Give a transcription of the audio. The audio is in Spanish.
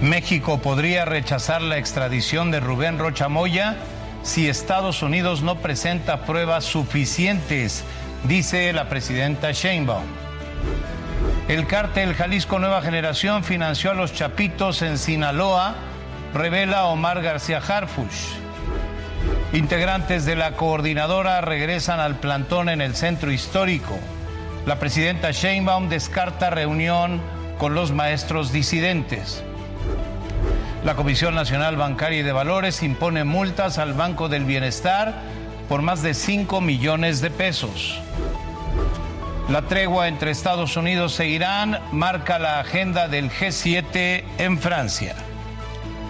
México podría rechazar la extradición de Rubén Rocha Moya si Estados Unidos no presenta pruebas suficientes, dice la presidenta Sheinbaum. El cártel Jalisco Nueva Generación financió a los Chapitos en Sinaloa, revela Omar García Harfuch. Integrantes de la coordinadora regresan al plantón en el centro histórico. La presidenta Sheinbaum descarta reunión con los maestros disidentes. La Comisión Nacional Bancaria y de Valores impone multas al Banco del Bienestar por más de 5 millones de pesos. La tregua entre Estados Unidos e Irán marca la agenda del G7 en Francia.